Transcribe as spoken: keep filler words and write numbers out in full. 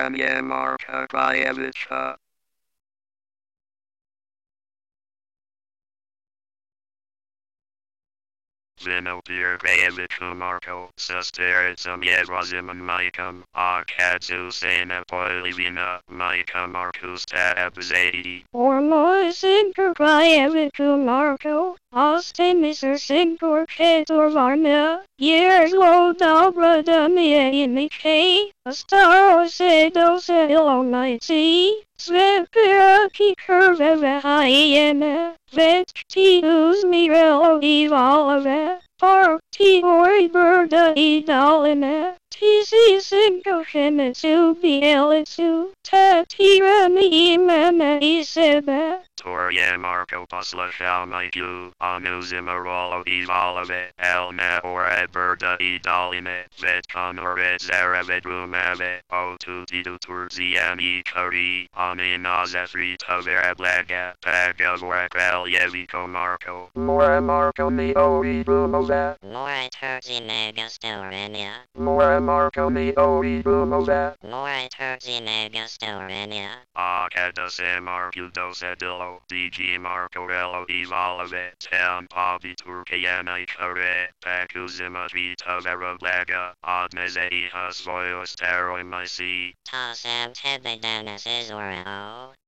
Mnie Marka Krajewicza. Zinopir Krajewiczu Marko, Sestericum Jedrazimum Maicum, Akadzusena Poilivina, Maicum Marcus Tabzadi. Ormoi Sinkor Krajewiczu Marko, Ostimisar Sinkor Ketor Varmia, Years Lo Dobra Dumia Imike, Astaro Sedo Selonite, Svepira Kikurveva Hyena, Vet Tius Mirelo Evalave, Park Tivori Berda Idalina, T C Sinko Shimizu Bielitu, Tatira Mimana Isebe. Torje Marko Posla Shalmaiku, Anuzimarolo Ivalave, Elna or Edberda Idalime, Vet Conore Zaravedrumave, O Tutidu Turziani Kari, Aminazefri Taverablaga, Pagavorakal Yeviko Marko. More Marko Mi Ori Brumova. More Turzinega Stilrenia. More Marko Mi Ori Brumova. More Turzinega Stilrenia. Akadase Markudo Sedilo, D G Marcorello Ivalave, Tam Pavi Turkayana Kare, Pakuzima Vita Verablaga, Admezei Hasvoyos Teroi Misi. Tasam Tebedanas Israel.